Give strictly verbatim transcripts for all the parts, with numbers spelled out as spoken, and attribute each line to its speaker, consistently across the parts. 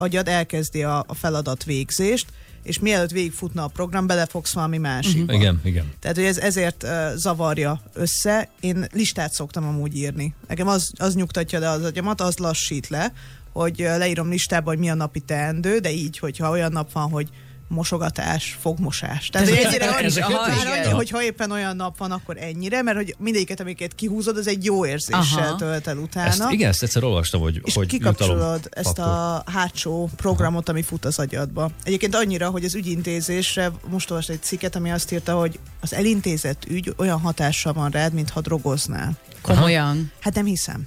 Speaker 1: agyad elkezdi a, a feladat végzést, és mielőtt végigfutna a program, belefogsz valami másikba.
Speaker 2: Uh-huh. Igen, igen.
Speaker 1: Tehát, hogy ez ezért uh, zavarja össze. Én listát szoktam amúgy írni. Nekem az, az nyugtatja le az agyamat, az lassít le, hogy uh, leírom listába, hogy mi a napi teendő, de így, hogyha olyan nap van, hogy mosogatás, fogmosás. Tehát, hogy ennyire, annyi, hogyha éppen olyan nap van, akkor ennyire, mert hogy mindegyiket, amiket kihúzod, az egy jó érzéssel aha. tölt el utána.
Speaker 2: Ezt, igen, ezt egyszer olvastam, hogy
Speaker 1: és
Speaker 2: hogy
Speaker 1: kikapcsolod ezt a hátsó programot, ami fut az agyadba. Egyébként annyira, hogy az ügyintézésre most olvastam egy cikket, ami azt írta, hogy az elintézett ügy olyan hatással van rád, mintha drogoznál.
Speaker 3: Komolyan?
Speaker 1: Hát nem hiszem.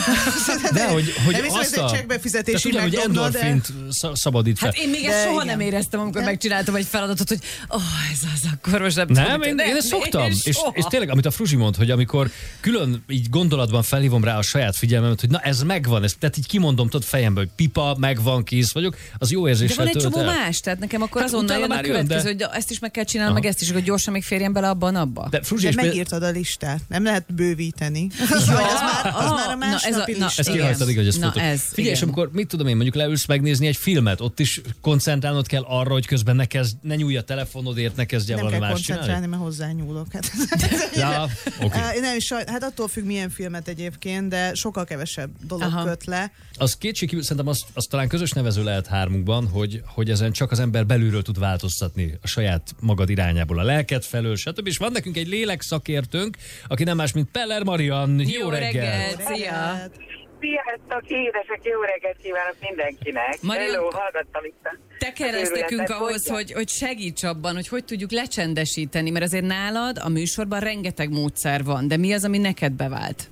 Speaker 2: De hogy, hogy
Speaker 1: nem hiszem,
Speaker 2: azt a...
Speaker 1: csekkbefizetési
Speaker 2: tehát ugyan, hogy endorfint de... szabadít fel.
Speaker 3: Hát én még ezt soha igen. nem éreztem, amikor de... megcsináltam egy feladatot, hogy oh, ez az, akkor most nem
Speaker 2: Nem, én, én ezt szoktam. És, és tényleg, amit a Fruzsi mond, hogy amikor külön így gondolatban felhívom rá a saját figyelmemet, hogy na ez megvan, ez, tehát így kimondom tudod fejembe, hogy pipa, megvan, kész vagyok, az jó érzéssel
Speaker 3: tölt el. De van egy csomó
Speaker 2: el.
Speaker 3: más, tehát nekem akkor hát azonnal jön a következő, de... hogy ezt is meg kell csinálni, meg ezt is, hogy gyorsan még férjen bele abban, abba.
Speaker 2: De, Fruzsi,
Speaker 1: de megírtad a listát, nem lehet bővíteni. Már, az már a másnapi lista.
Speaker 2: Ezt kihagytad, hogy ez fontos. Figyelj, és amikor mit tudom én, mondjuk leülsz megnézni egy filmet, ott is koncentrálnod kell arra, hogy közben ne, kezd, ne nyúlj a telefonodért, ne kezdje valami más csinálni.
Speaker 1: Nem kell koncentrálni, mert hozzányúlok. Hát,
Speaker 2: ja, okay.
Speaker 1: nem, hát attól függ milyen filmet egyébként, de sokkal kevesebb dolog aha. köt le.
Speaker 2: Az kétségkívül szerintem az, az talán közös nevező lehet hármunkban, hogy, hogy ezen csak az ember belülről tud változtatni a saját magad irányából, a lelked felől, stb. És van nekünk egy lélekszakértőnk, aki nem más, mint Peller Marian. Jó, jó reggelt! reggelt.
Speaker 3: Szia!
Speaker 4: Sziasztok, édesek, jó reggelt kívánok mindenkinek!
Speaker 3: Marian,
Speaker 4: hello, hallgattam itt a
Speaker 3: te kereszt nekünk ahhoz, hogy, hogy segíts abban, hogy hogy tudjuk lecsendesíteni, mert azért nálad a műsorban rengeteg módszer van, de mi az, ami neked bevált?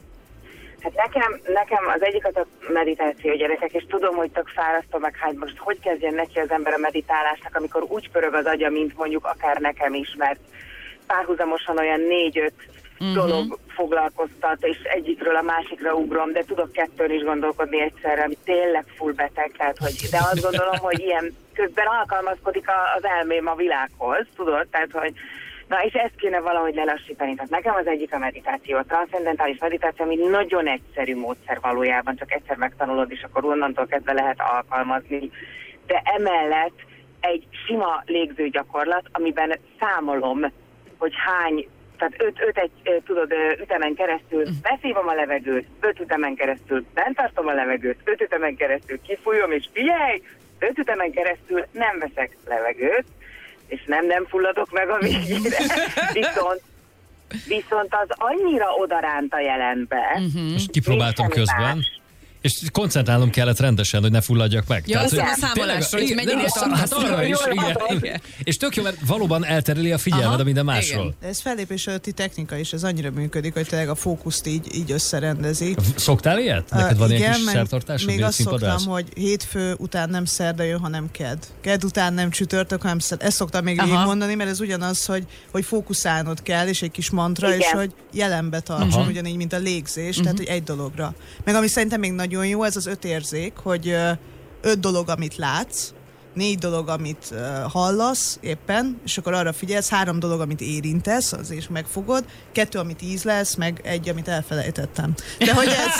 Speaker 4: Hát nekem, nekem az egyik az a meditáció, gyerekek, és tudom, hogy tök fárasztó, meg hány most hogy kezdjen neki az ember a meditálásnak, amikor úgy pörög az agya, mint mondjuk akár nekem is, mert párhuzamosan olyan négy-öt uh-huh. dolog foglalkoztat, és egyikről a másikra ugrom, de tudok kettőn is gondolkodni egyszerre, ami tényleg full beteg, tehát, hogy, de azt gondolom, hogy ilyen közben alkalmazkodik az elmém a világhoz, tudod, tehát, hogy na, és ezt kéne valahogy lelassítani. Tehát nekem az egyik a meditáció, a transzcendentális meditáció, ami nagyon egyszerű módszer valójában, csak egyszer megtanulod, és akkor onnantól kezdve lehet alkalmazni. De emellett egy sima légzőgyakorlat, amiben számolom, hogy hány, tehát öt, öt egy, tudod, ütemen keresztül beszívom a levegőt, öt ütemen keresztül bent tartom a levegőt, öt ütemen keresztül kifújom, és figyelj, öt ütemen keresztül nem veszek levegőt, és nem, nem fulladok meg a végére. Viszont, viszont az annyira odaránt a jelenbe.
Speaker 2: Uh-huh. És kipróbáltam közben. Más. És koncentrálnom kellett rendesen, hogy ne fulladjak meg.
Speaker 3: Ja, tehát, az a számolásra, hogy mennyire
Speaker 2: hát arra is, igen, igen. És tök jó, mert valóban eltereli a figyelmed a minden másról.
Speaker 1: Igen. De ez fellépés előtti technika is, ez annyira működik, hogy tényleg a fókuszt így, így összerendezi.
Speaker 2: Szoktál ilyet? Neked van uh, ilyen kis szertartásod?
Speaker 1: Még azt szoktam, hogy hétfő után nem szerda jön, hanem kedd. Kedd után nem csütörtök, hanem szerda. Ezt szoktam még végig mondani, mert ez ugyanaz, hogy, hogy fókuszálnod kell, és egy kis mantra, igen. és hogy jelenbe tartson, ugyanígy, mint a légzés, uh-huh. tehát hogy egy dologra. Meg ami szerintem még nagyon jó, ez az öt érzék, hogy öt dolog, amit látsz, négy dolog, amit uh, hallasz éppen, és akkor arra figyelsz, három dolog, amit érintesz, az is megfogod, kettő, amit ízlelsz, meg egy, amit elfelejtettem. De hogy ez...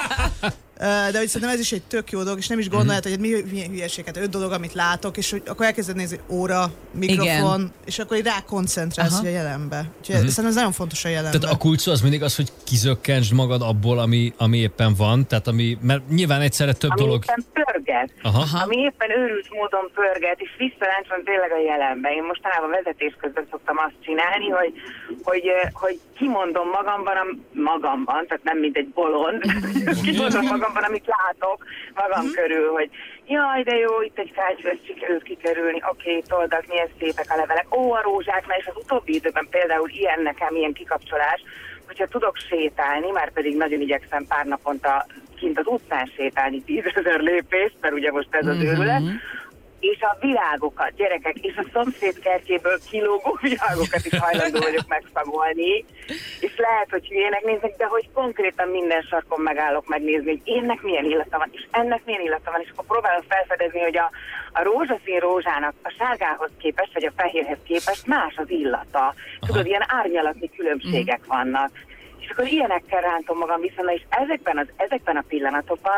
Speaker 1: De hogy szerintem ez is egy tök jó dolog, és nem is gondolod, hogy mi milyen hülyeség, hát öt dolog, amit látok, és hogy akkor elkezded nézni óra, mikrofon, igen. és akkor így rákoncentrálsz a jelenbe. Úgyhogy uh-huh. szerintem ez nagyon fontos a jelenbe.
Speaker 2: Tehát a kulcs az mindig az, hogy kizökkentsd magad abból, ami, ami éppen van, tehát ami, mert nyilván egyszerre több
Speaker 4: ami
Speaker 2: dolog...
Speaker 4: Éppen pörget, Aha. ami éppen őrült módon pörget, és visszaráncson tényleg a jelenbe. Én mostanában vezetés közben szoktam azt csinálni, hogy, hogy, hogy kimondom magamban, magamban, tehát nem mint egy bolond, kimondom magamban, amit látok magam mm-hmm. körül, hogy jaj, de jó, itt egy kátyvesz sikerült kikerülni, oké, okay, toldak, milyen szépek a levelek, ó, a rózsáknál, és az utóbbi időben például ilyen nekem, ilyen kikapcsolás, hogyha tudok sétálni, már pedig nagyon igyekszem pár naponta kint az utcán sétálni tízezer lépést, mert ugye most ez az mm-hmm. őrület, és a virágokat, gyerekek, és a szomszéd kertjéből kilógó virágokat is hajlandó vagyok megszagolni, és lehet, hogy hülyének néznek, de hogy konkrétan minden sarkon megállok megnézni, hogy ennek milyen illata van, és ennek milyen illata van, és akkor próbálom felfedezni, hogy a, a rózsaszín rózsának a sárgához képest, vagy a fehérhez képest más az illata. Aha. Tudod, ilyen árnyalatni különbségek mm. vannak. És akkor ilyenekkel rántom magam vissza, és ezekben, az, ezekben a pillanatokban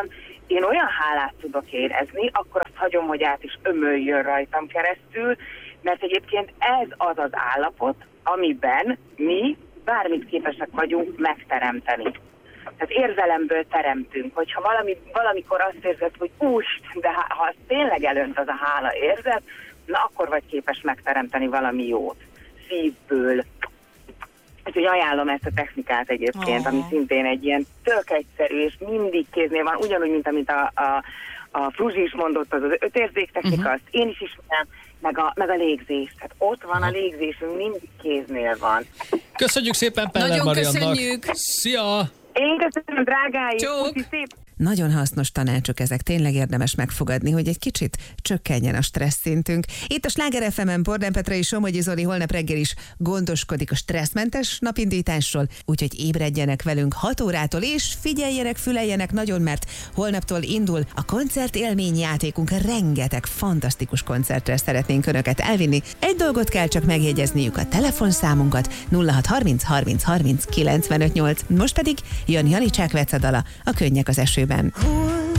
Speaker 4: én olyan hálát tudok érezni, akkor azt hagyom, hogy át is ömöljön rajtam keresztül, mert egyébként ez az az állapot, amiben mi bármit képesek vagyunk megteremteni. Tehát érzelemből teremtünk, hogyha valami, valamikor azt érzed, hogy úst, de ha az tényleg elönt az a hála érzet, na akkor vagy képes megteremteni valami jót. Szívből. Úgyhogy ajánlom ezt a technikát egyébként, oh. ami szintén egy ilyen tök egyszerű, és mindig kéznél van, ugyanúgy, mint amit a, a, a Fruzsi is mondott, az az ötérzék technika, uh-huh. azt én is ismerem, meg a, meg a légzés. Tehát ott van a légzésünk, mindig kéznél van.
Speaker 2: Köszönjük szépen Peller Mariannak!
Speaker 3: Köszönjük!
Speaker 2: Szia!
Speaker 4: Én köszönöm, drágáim!
Speaker 3: Csók!
Speaker 5: Nagyon hasznos tanácsok ezek, tényleg érdemes megfogadni, hogy egy kicsit csökkenjen a stressz szintünk. Itt a Sláger ef emen Bordán Petra és Somogyi Zoli holnap reggel is gondoskodik a stresszmentes napindításról, úgyhogy ébredjenek velünk hat órától, és figyeljenek, füleljenek nagyon, mert holnaptól indul a koncertélményjátékunk, rengeteg fantasztikus koncertre szeretnénk Önöket elvinni. Egy dolgot kell csak megjegyezniük, a telefonszámunkat nulla hat harminc harminc harminc kilencvenöt nyolc. Most pedig jön Janicság Vecadala, a Könnyek az esőben.